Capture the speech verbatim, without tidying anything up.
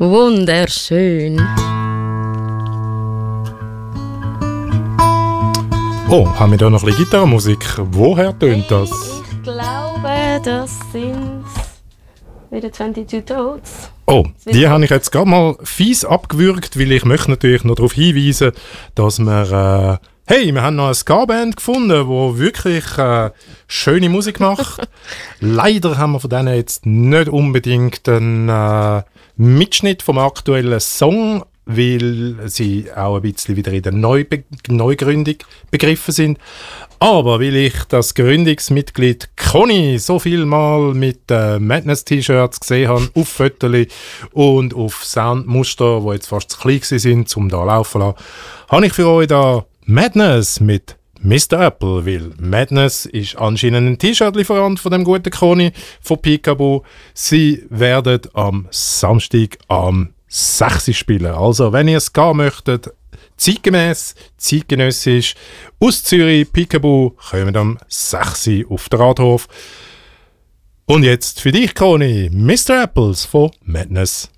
Wunderschön. Oh, haben wir da noch ein bisschen Gitarrenmusik? Woher tönt das? Ich glaube, das sind wieder zweiundzwanzig Toads. Oh, die habe ich jetzt gerade mal fies abgewürgt, weil ich möchte natürlich noch darauf hinweisen, dass wir... Äh, hey, wir haben noch eine Ska-Band gefunden, die wirklich äh, schöne Musik macht. Leider haben wir von denen jetzt nicht unbedingt einen äh, Mitschnitt vom aktuellen Song, weil sie auch ein bisschen wieder in der Neube- Neugründung begriffen sind. Aber weil ich das Gründungsmitglied Conny so viel mal mit äh, Madness-T-Shirts gesehen habe, auf Fotos und auf Soundmuster, die jetzt fast zu klein sind, um da laufen zu lassen, habe ich für euch da Madness mit Mister Apple, weil Madness ist anscheinend ein T-Shirt-Lieferant von dem guten Conny von Peekaboo. Sie werden am Samstag am sechs Uhr spielen. Also, wenn ihr es gehen möchtet, zeitgemäß, zeitgenössisch, aus Zürich, Peekaboo, kommen am sechs Uhr auf den Rathof. Und jetzt für dich, Conny, Mister Apples von Madness.